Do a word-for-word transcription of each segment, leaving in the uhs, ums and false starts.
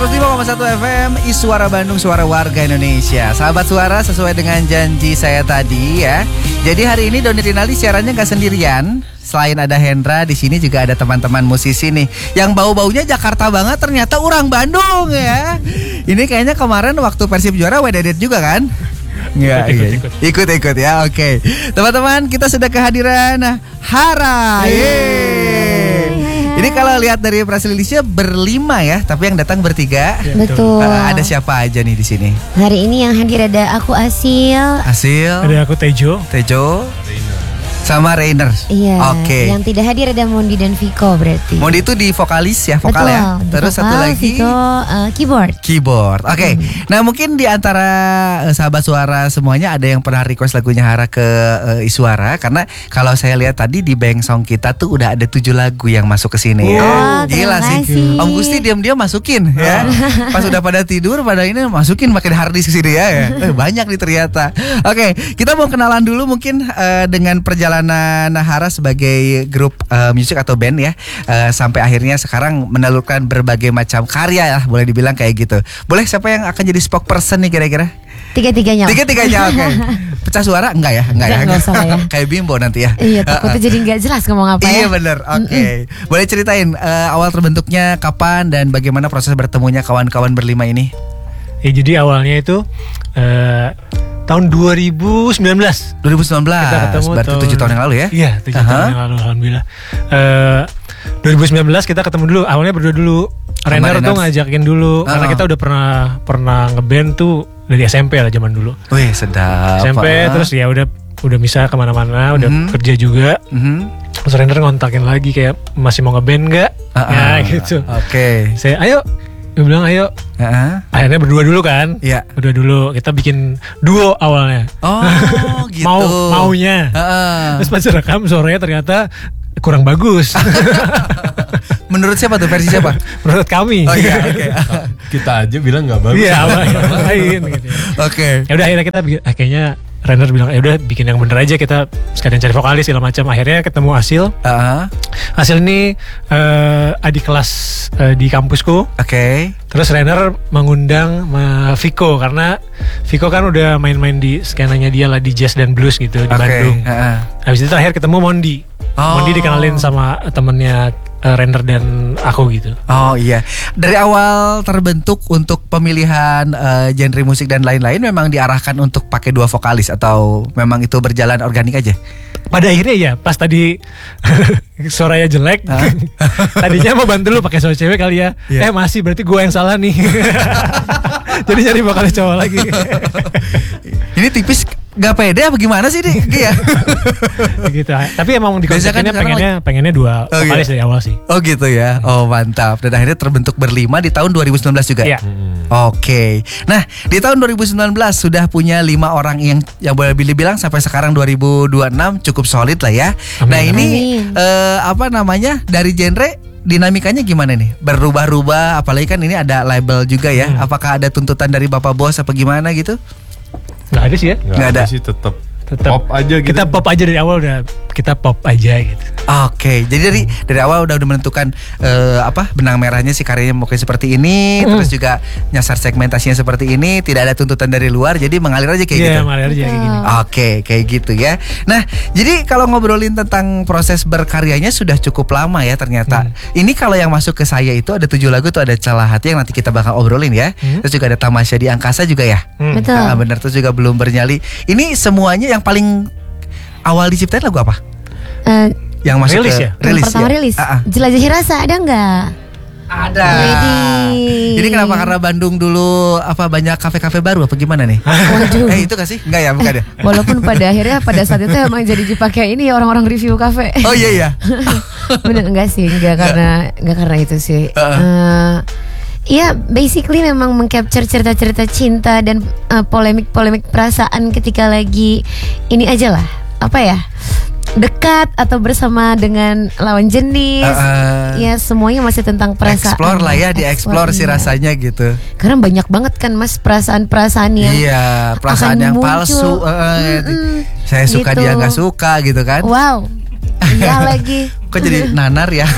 seratus lima koma satu F M Iswara Bandung, suara warga Indonesia. Sahabat Suara, sesuai dengan janji saya tadi ya. Jadi hari ini Doni Rinaldi siarannya gak sendirian. Selain ada Hendra, di sini juga ada teman-teman musisi nih yang bau-baunya Jakarta banget, ternyata orang Bandung ya. Ini kayaknya kemarin waktu Persib juara wededet juga kan? Nggak, ikut, iya. ikut. ikut ikut ya, oke okay. Teman-teman, kita sudah kehadiran Hara. Yeay. Ini kalau lihat dari press release-nya berlima ya, tapi yang datang bertiga. Betul. Uh, ada siapa aja nih di sini? Hari ini yang hadir ada aku Asil. Asil. Ada aku Tejo. Tejo. Sama Rainer. Iya. Oke. Okay. Yang tidak hadir ada Mondi dan Viko berarti. Mondi itu di vokalis ya, vokal. Betul, ya. Terus vokal, satu lagi Viko uh, keyboard. Keyboard. Oke. Okay. Hmm. Nah, mungkin di antara uh, sahabat Suara semuanya ada yang pernah request lagunya Hara ke uh, Iswara, karena kalau saya lihat tadi di bank song kita tuh udah ada tujuh lagu yang masuk ke sini. Oh, ya. Gila sih. Om Gusti diam-diam masukin ya. Pas udah pada tidur, pada ini masukin makin hard disk ke sini ya. ya. Eh, banyak nih ternyata. Oke, okay. Kita mau kenalan dulu mungkin uh, dengan perjalanan Hara sebagai grup uh, musik atau band ya, uh, sampai akhirnya sekarang menelurkan berbagai macam karya ya, boleh dibilang kayak gitu. Boleh, siapa yang akan jadi spokesperson nih kira-kira? Tiga-tiganya. Tiga-tiganya, oke. Okay. Pecah suara enggak ya? Enggak, enggak ya? Enggak usah ya. Kayak Bimbo nanti ya. Iya, takutnya uh, jadi enggak jelas ngomong apa ya. Iya benar. Oke. Okay. Boleh ceritain uh, awal terbentuknya kapan dan bagaimana proses bertemunya kawan-kawan berlima ini? Ya, jadi awalnya itu uh, tahun dua ribu sembilan belas. dua ribu sembilan belas. Kita ketemu berarti tujuh tahun yang lalu ya? Iya, tujuh uh-huh. tahun yang lalu, alhamdulillah. Uh, dua ribu sembilan belas kita ketemu dulu. Awalnya berdua dulu. Rainer tuh ngajakin dulu, uh-huh. karena kita udah pernah pernah ngeband tuh dari S M P lah zaman dulu. Wih, sedap. S M P uh-huh. Terus ya udah udah bisa kemana-mana, udah uh-huh. kerja juga. Uh-huh. Terus Rainer ngontakin lagi kayak masih mau ngeband nggak? Uh-huh. Ya gitu. Oke. Okay. Saya ayo. Dia bilang ayo. Uh-huh. Akhirnya berdua dulu kan. Iya. Berdua dulu. Kita bikin duo awalnya. Oh gitu. Mau maunya. Uh-huh. Terus pas rekam suaranya ternyata kurang bagus. Menurut siapa tuh, versi siapa? Menurut kami. Oh iya, oke. Okay. Kita aja bilang nggak bagus. Iya, lain gitu. Oke. Ya udah akhirnya kita bikin, eh, kayaknya Rainer bilang, ya udah bikin yang bener aja, kita sekalian cari vokalis segala macam. Akhirnya ketemu Asil. Uh-huh. Asil ini uh, adik kelas uh, di kampusku. Oke. Okay. Terus Rainer mengundang uh, Viko, karena Viko kan udah main-main di skenanya dia lah, di jazz dan blues gitu di okay. Bandung. Uh-huh. Habis itu terakhir ketemu Mondi. Oh. Mondi dikenalin sama temennya uh, Rainer dan aku gitu. Oh iya. Dari awal terbentuk untuk pemilihan uh, genre musik dan lain-lain memang diarahkan untuk pakai dua vokalis atau memang itu berjalan organik aja? Pada akhirnya ya, pas tadi suaranya jelek, tadinya mau bantu lu pakai suara cewek kali ya. Yeah. Eh masih, berarti gue yang salah nih. Jadi nyari vokalis cowok lagi. Ini tipis gak pede apa gimana sih nih? Iya. Gitu. Tapi emang di konsepnya pengennya lagi... pengennya dua oh, vokalis iya. dari awal sih. Oh gitu ya. Oh mantap. Dan akhirnya terbentuk berlima di tahun dua ribu sembilan belas juga. Iya. Hmm. Oke. Okay. Nah, di tahun dua ribu sembilan belas sudah punya lima orang yang yang boleh dibilang sampai sekarang dua ribu dua puluh enam cukup solid lah ya. Amin. Nah, ini uh, apa namanya? Dari genre dinamikanya gimana nih? Berubah-ubah, apalagi kan ini ada label juga ya. Hmm. Apakah ada tuntutan dari Bapak Bos apa gimana gitu? Nggak ada sih ya. Nggak ada sih, tetap pop aja gitu. Kita pop aja dari awal, udah kita pop aja gitu. Oke, okay. Jadi dari dari awal udah udah menentukan uh, apa benang merahnya sih, karyanya mungkin seperti ini, mm. terus juga nyasar segmentasinya seperti ini, tidak ada tuntutan dari luar, jadi mengalir aja kayak yeah, gitu. Iya, mengalir aja kayak gini. Oke, okay, kayak gitu ya. Nah, jadi kalau ngobrolin tentang proses berkaryanya sudah cukup lama ya ternyata. Mm. Ini kalau yang masuk ke saya itu ada tujuh lagu tuh, ada Celah Hati yang nanti kita bakal obrolin ya. Mm. Terus juga ada Tamasya di Angkasa juga ya. Mm. Betul. Nah, benar, terus juga Belum Bernyali. Ini semuanya yang paling awal diciptain lagu apa? Uh, yang masuk rilis ke ya? rilis pertama ya? rilis. Uh-uh. Jelajahi Rasa ada nggak? Ada. Ready. Ini kenapa? Karena Bandung dulu apa banyak kafe-kafe baru apa gimana nih? Waduh. Eh itu gak sih? Enggak ya, bukan ya? Walaupun pada akhirnya pada saat itu emang jadi dipakai ini orang-orang review kafe. Oh iya iya. Bener enggak sih? Enggak karena enggak karena itu sih. Uh-uh. Uh, Iya, basically memang mengcapture cerita-cerita cinta dan uh, polemik-polemik perasaan ketika lagi ini aja lah. Apa ya? Dekat atau bersama dengan lawan jenis. Uh, uh, ya semuanya masih tentang perasaan. Explore lah ya, di-explore sih iya. rasanya gitu. Karena banyak banget kan Mas perasaan-perasaan yang iya, perasaan yang muncul. palsu. Uh, uh, saya suka gitu. Dia gak suka gitu kan. Wow. Iya lagi. Kok jadi nanar ya?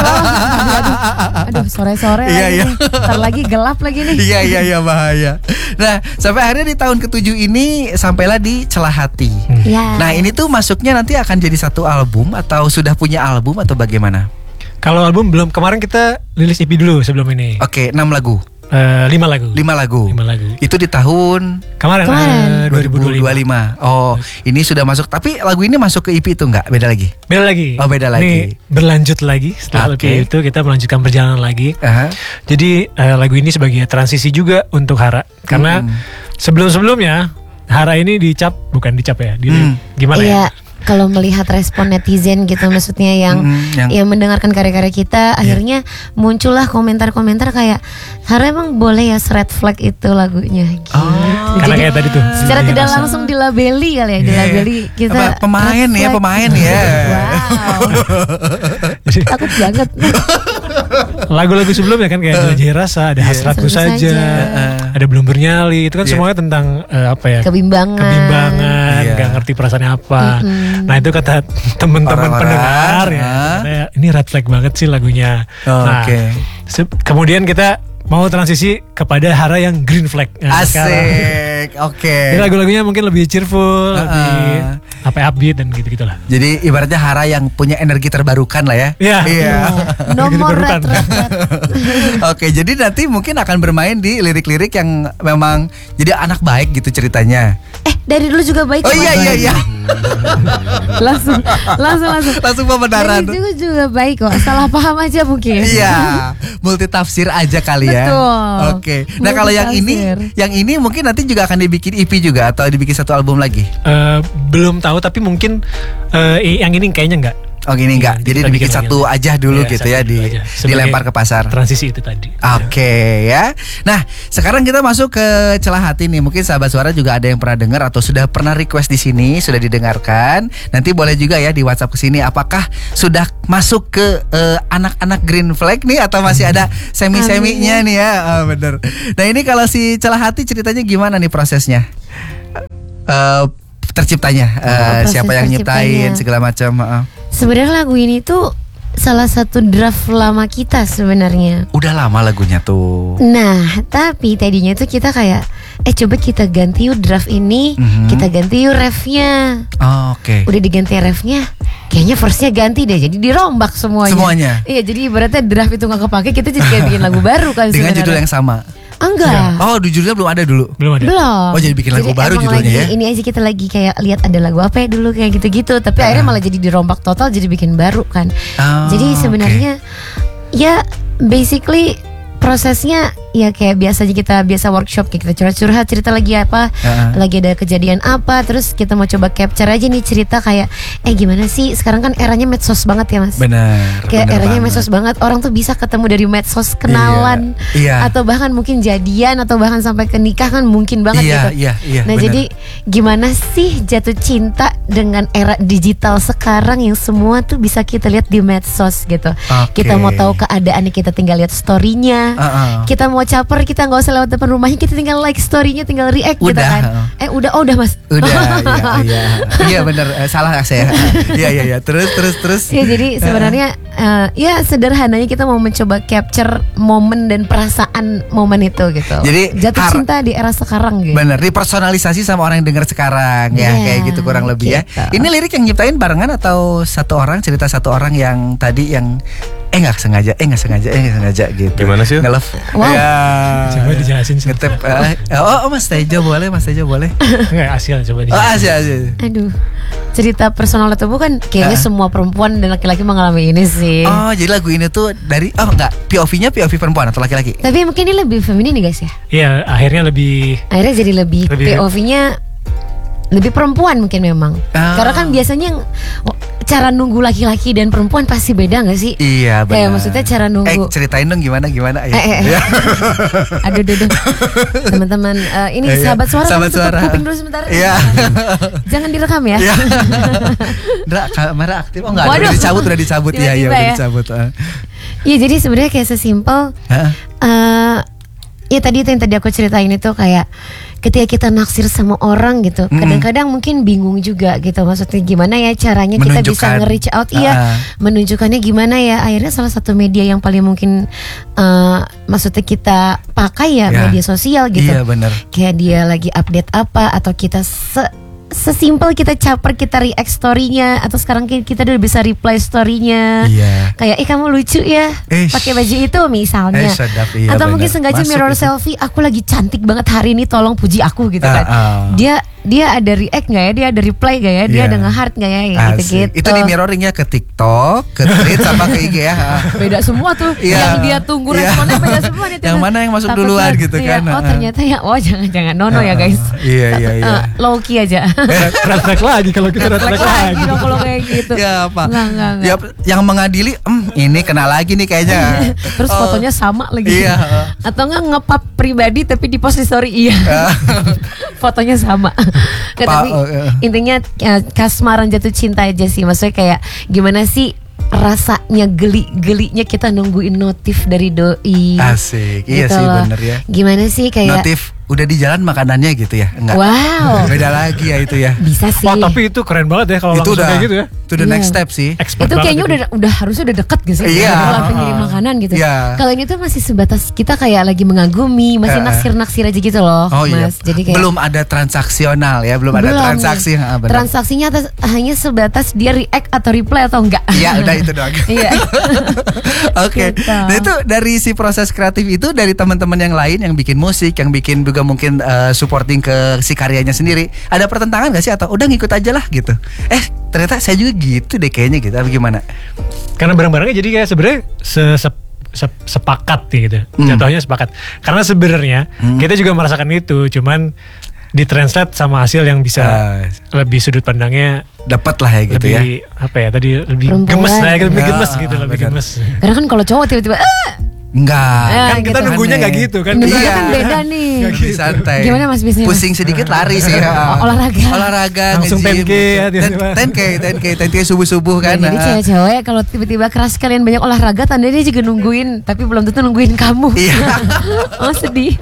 aduh, aduh sore-sore Iya, lagi iya. nih. Ntar lagi gelap lagi nih. Iya iya iya bahaya. Nah sampai akhirnya di tahun ketujuh ini sampailah di Celah Hati. Iya. Nah ini tuh masuknya nanti akan jadi satu album atau sudah punya album atau bagaimana? Kalau album belum, kemarin kita rilis E P dulu sebelum ini. Oke, enam lagu. Eh, lima lagu. Lima lagu. Lima lagu. Itu di tahun Kemarin, Kemarin. eh, dua ribu dua puluh lima. dua ribu dua puluh lima. Oh, ini sudah masuk. Tapi lagu ini masuk ke E P itu enggak? Beda lagi? Beda lagi. Oh, beda lagi. Ini berlanjut lagi setelah Oke. E P itu kita melanjutkan perjalanan lagi. Aha. Jadi eh, lagu ini sebagai transisi juga untuk Hara. Karena Hmm. sebelum-sebelumnya Hara ini dicap, bukan dicap ya, di, Hmm. gimana ya? Iya, kalau melihat respon netizen gitu maksudnya yang Mm, yang- yang mendengarkan karya-karya kita, akhirnya muncullah komentar-komentar kayak Hara emang boleh ya red flag itu lagunya. Gitu. Oh. Karena Jadi, kayak tadi tuh. secara Iya, tidak rasa. langsung dilabeli kali ya, dilabeli kita Apa, pemain red ya, flag. pemain ya. Wow. Jadi, Takut banget. lagu-lagu sebelumnya kan kayak Jelajah Rasa, ada Iya. Hasratku Hasratku Saja, Saja. ada Belum Bernyali. Itu kan Iya. semuanya tentang eh, apa ya? Kebimbangan. Kebimbangan, Iya. nggak ngerti perasaannya apa. Mm-mm. Nah itu kata teman-teman Orang-orang, pendengar ya, ah. katanya, ini red flag banget sih lagunya. Oh, nah, oke. se- kemudian kita mau transisi kepada Hara yang green flag. Nah, sekarang. Asik. Oke. Jadi lagu-lagunya mungkin lebih cheerful, Uh-uh. lebih apa upbeat dan gitu-gitulah. Jadi ibaratnya Hara yang punya energi terbarukan lah ya. Iya. Iya. No Gitu more barukan. red, red, red. Oke, jadi nanti mungkin akan bermain di lirik-lirik yang memang jadi anak baik gitu ceritanya. Eh dari dulu juga baik. Oh Mas. iya iya iya. langsung langsung langsung. Langsung pembenaran. Dari dulu juga baik kok. Salah paham aja mungkin. Iya, multi tafsir aja kali ya. Betul. Oke. Nah kalau yang ini, Multitafsir. yang ini mungkin nanti juga akan dibikin E P juga atau dibikin satu album lagi. Eh, belum tahu tapi mungkin eh, yang ini kayaknya enggak. Oh gini enggak. Nanti Jadi kita dibikin bikin satu lagi. aja dulu Iya, gitu satu ya dulu di aja. Sebagai dilempar ke pasar. Transisi itu tadi. Oke ya. Nah sekarang kita masuk ke Celah Hati nih. Mungkin sahabat suara juga ada yang pernah dengar atau sudah pernah request di sini, sudah didengarkan. Nanti boleh juga ya di WhatsApp ke sini. Apakah sudah masuk ke eh, anak-anak green flag nih atau masih ada semi-seminya nih ya? Oh, bener. Nah ini kalau si Celah Hati ceritanya gimana nih prosesnya? Eh, terciptanya, eh, proses siapa yang nyiptain terciptanya. segala macam? Heeh. Sebenarnya lagu ini tuh salah satu draft lama kita sebenarnya. Udah lama lagunya tuh. Nah, tapi tadinya tuh kita kayak eh coba kita ganti yuk draft ini, Mhm. kita ganti yuk refnya. Oh, Oke. Udah diganti refnya, kayaknya verse-nya ganti deh, jadi dirombak semuanya. Semuanya? Iya, jadi ibaratnya draft itu nggak kepake, kita jadi kayak bikin lagu baru kan Dengan sebenarnya. judul yang sama. Enggak. Oh, di judulnya belum ada dulu. Belum ada. Belum. Oh, jadi bikin lagu baru emang judulnya lagi, ya? Ini aja kita lagi kayak lihat ada lagu apa ya dulu kayak gitu-gitu, tapi akhirnya malah jadi dirombak total, jadi bikin baru kan. Oh, Jadi sebenarnya ya basically prosesnya ya kayak biasanya kita biasa workshop kayak kita curhat-curhat cerita lagi apa, Uh-uh. lagi ada kejadian apa, terus kita mau coba capture aja nih cerita kayak eh gimana sih sekarang kan eranya medsos banget ya Mas. Benar. Kayak benar eranya banget. medsos banget, orang tuh bisa ketemu dari medsos kenalan, Iya. atau bahkan mungkin jadian atau bahkan sampai ke nikah kan mungkin banget Iya, gitu. iya, iya, Nah benar. jadi gimana sih jatuh cinta dengan era digital sekarang yang semua tuh bisa kita lihat di medsos gitu. Oke. Kita mau tahu keadaannya kita tinggal lihat storynya. Uh-uh. Kita mau caper kita nggak usah lewat depan rumahnya, kita tinggal like storynya, tinggal react gitu Udah, kan. uh. Eh udah, oh udah Mas. Udah, iya, iya. Iya benar, eh, salah saya. Iya, iya, iya. Terus, terus, terus. Ya jadi sebenarnya eh, ya sederhananya kita mau mencoba capture momen dan perasaan momen itu gitu. Jadi, jatuh har- cinta di era sekarang gitu. Bener, dipersonalisasi sama orang yang dengar sekarang ya, Iya, kayak gitu kurang lebih ya. gitu. Ini lirik yang nyiptain barengan atau satu orang, cerita satu orang yang tadi yang eh nggak sengaja, eh nggak sengaja, eh nggak sengaja gitu. Gimana sih? Nge-love. Wow. Ya. Coba dijelasin sih. Ngetep. eh, oh, oh, Mas Tejo boleh, Mas Tejo boleh. Enggak Asil coba Oh, dijelasin. asyik, asyik. Aduh, cerita personal itu bukan kayaknya Ah. semua perempuan dan laki-laki mengalami ini sih. Oh, jadi lagu ini tuh dari oh enggak, P O V-nya P O V perempuan atau laki-laki? Tapi mungkin ini lebih feminin nih guys ya. Iya, akhirnya lebih Akhirnya jadi lebih, Lebih- P O V-nya lebih perempuan mungkin memang. Ah. Karena kan biasanya yang- cara nunggu laki-laki dan perempuan pasti beda nggak sih? Iya, benar. Kayak maksudnya cara nunggu. Eh, ceritain dong gimana gimana ya. Eh, eh, eh. Aduh, aduh, aduh. Teman-teman, eh, ini Eh, iya. sahabat suara, Sahabat tutup suara. kuping dulu sebentar. Iya. Jangan direkam ya. Iya. Ndra, kamera aktif. Oh enggak, Waduh. udah dicabut, udah dicabut. Iya, iya, Tiba-tiba udah ya. dicabut. ah. Iya, jadi sebenarnya kayak sesimpel Heeh. eh ya tadi itu yang tadi aku ceritain itu kayak ketika kita naksir sama orang gitu, Mm-mm. kadang-kadang mungkin bingung juga gitu. Maksudnya gimana ya caranya kita bisa nge-reach out, uh-uh. iya, menunjukkannya gimana ya. Akhirnya salah satu media yang paling mungkin uh, maksudnya kita pakai ya, ya. media sosial gitu. Iya benar. Kayak dia lagi update apa, atau kita se sesimpel kita caper, kita react story-nya, atau sekarang kita udah bisa reply story-nya. Iya. Kayak eh kamu lucu ya pakai baju itu misalnya. Eh, sedap, iya, atau bener. mungkin sengaja Masuk mirror itu. selfie, aku lagi cantik banget hari ini, tolong puji aku gitu kan. Uh, uh. Dia dia ada react nggak ya? Dia ada reply nggak ya? Dia Iya. ada nge-heart nggak ya? Gitu Asik. gitu. Itu di mirroring ya ke TikTok, ke Threads sama ke I G ya. Beda semua tuh. Iya. Yang dia tunggu Iya. responnya beda semua nih. Yang mana yang masuk Takutnya, duluan gitu iya, kan. Oh ternyata ya. Oh jangan-jangan nono ya guys. Iya iya iya. Uh, low key aja. Red flag lagi kalau kita red flag lagi lagi. dong kalau kayak gitu. Ya apa? Enggak, enggak, enggak. Ya, yang mengadili, em, ini kena lagi nih kayaknya. Terus Oh. fotonya sama lagi. Iya. Atau enggak nge-pub pribadi tapi di post di story iya. Fotonya sama. Nggak, Pa- tapi oh, iya. intinya ya, kasmaran jatuh cinta aja sih. Maksudnya kayak gimana sih rasanya geli-gelinya kita nungguin notif dari doi. Asik. Iya Gitu sih loh. bener ya. Gimana sih kayak Notif udah di jalan makanannya gitu ya? Enggak. wow. Beda lagi ya itu ya. Bisa sih. Wah tapi itu keren banget ya kalau Itu langsung udah kayak gitu ya. Itu the next Iya. step sih. Expert Itu kayaknya banget udah udah harusnya udah deket gitu sih. Iya. Kalau sampai ngirim makanan gitu. Iya. Kalau ini tuh masih sebatas kita kayak lagi mengagumi, masih Eh. naksir-naksir aja gitu loh, Oh iya. Mas. Jadi kayak belum ada transaksional ya, belum, ada Belum transaksi. nih. Ha, benar. Transaksinya atas, hanya sebatas dia react atau reply atau enggak. Iya udah itu doang. Iya. Oke. Gitu. Nah itu dari si proses kreatif itu dari teman-teman yang lain yang bikin musik, yang bikin juga mungkin uh, supporting ke si karyanya sendiri. Ada pertentangan gak sih atau udah ngikut aja lah gitu? Eh ternyata saya juga gitu deh kayaknya gitu. Apa gimana? Karena barang-barangnya jadi kayak sebenarnya se- se- se- sepakat nih gitu. Hmm. Jatuhnya sepakat. Karena sebenarnya Hmm. kita juga merasakan itu, cuman ditranslate sama hasil yang bisa Ah. lebih sudut pandangnya Dapat lah ya gitu lebih ya. apa ya tadi lebih Perempuan. gemes lah ya, lebih Ya, gemes gitu, lebih benar. gemes. Karena kan kalau cowok tiba-tiba ah, Enggak. Ya, Kan kita gitu. nunggunya Aneh. nggak gitu kan. Nunggunya Iya. kan beda nih. Lebih santai. Gimana Mas bisnisnya? Pusing sedikit lari sih. ya. Olahraga. Olahraga. Langsung nge-gym. ten K ya, tiba-tiba. ten K, ten K, ten K subuh-subuh kan. Nah, jadi Ah. cewek-cewek kalau tiba-tiba keras kalian banyak olahraga, tanda dia juga nungguin, tapi belum tentu nungguin kamu. Iya. Oh sedih.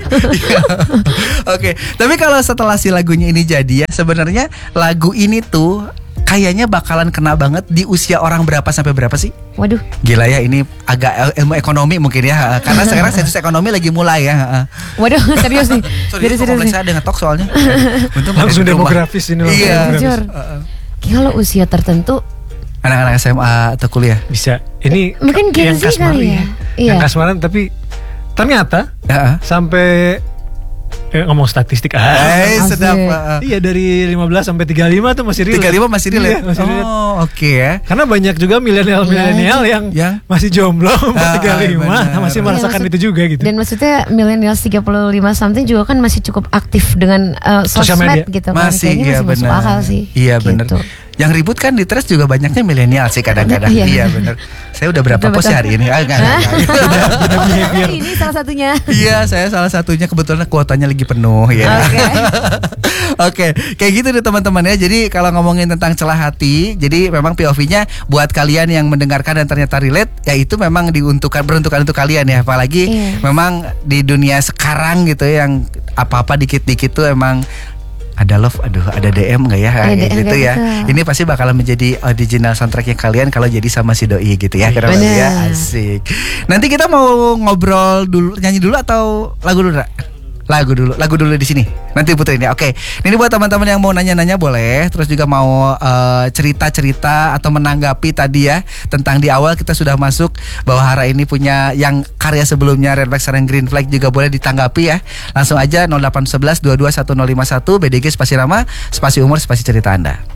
Oke, tapi kalau setelah si lagunya ini jadi ya, sebenarnya lagu ini tuh kayaknya bakalan kena banget di usia orang berapa sampai berapa sih? Waduh. Gila ya, ini agak ilmu ekonomi mungkin ya, karena sekarang sensus ekonomi lagi mulai ya. Waduh serius nih. Sorry, Jadi itu serius kompleks nih. saya ada ngetok soalnya. Untung Langsung ada di rumah. demografis ini langsung Iya. demografis. Jujur. Uh-uh. Kalau usia tertentu Anak-anak S M A atau kuliah. Bisa. Ini Mungkin Gen yang Z kasmaran kali ya. Iya. Yang kasmaran tapi ternyata Heeh. sampai eh, ngomong statistik ah. Eh, Asik. sedap. uh-uh. Iya dari lima belas sampai tiga puluh lima tuh masih relate. tiga puluh lima masih relate. Iya, masih relate. Oh, oke ya. Karena banyak juga milenial-milenial yang, Yang? masih jomblo Ah, tiga puluh lima benar. masih Iya, merasakan maksud- itu juga gitu. dan maksudnya millennials tiga puluh lima something juga kan masih cukup aktif dengan uh, Sosial sosmed media. gitu kan. Masih, Kayaknya iya masih masuk benar. akal sih. Iya Gitu. benar. Yang ribut kan di Threads juga banyaknya milenial sih kadang-kadang. Iya. Iya benar. Saya udah berapa Betul, post betul. hari ini? Ah, enggak, enggak, enggak. Ini salah satunya. Iya, saya salah satunya kebetulan kuotanya lagi penuh ya. Oke. Oke, kayak gitu deh teman-teman ya. Jadi kalau ngomongin tentang celah hati, jadi memang P O V-nya buat kalian yang mendengarkan dan ternyata relate, ya itu memang diuntukkan beruntukan untuk kalian ya. Apalagi Iya. memang di dunia sekarang gitu ya, yang apa-apa dikit-dikit tuh emang ada love, aduh ada D M nggak ya, Ada kayak D M, gitu ya. betul. Ini pasti bakalan menjadi original soundtracknya kalian kalau jadi sama si doi gitu ya. Kira-kira Bener. ya, asik. Nanti kita mau ngobrol dulu, nyanyi dulu atau lagu dulu, Ra? Lagu dulu, lagu dulu di sini. Nanti puterin ya. Oke. Ini buat teman-teman yang mau nanya-nanya boleh, terus juga mau eh, cerita-cerita atau menanggapi tadi ya tentang di awal kita sudah masuk bahwa Hara ini punya yang karya sebelumnya Red Flag sareng Green Flag juga boleh ditanggapi ya. Langsung aja nol delapan satu satu dua dua satu nol lima satu B D G spasi nama, spasi umur, spasi cerita Anda.